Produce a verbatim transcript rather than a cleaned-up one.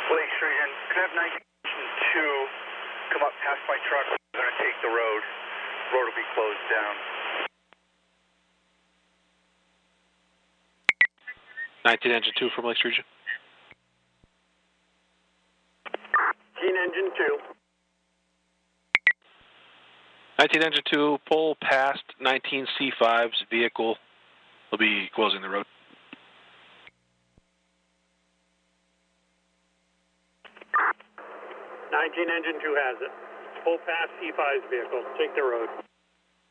Lakes Region, can I have nineteen two come up past my truck? We're going to take the road. Road will be closed down. nineteen Engine two from Lakes Region. nineteen Engine two. nineteen Engine two, pull past nineteen C five's vehicle. Will be closing the road. nineteen Engine two has it. Pull past C five's vehicle. Take the road.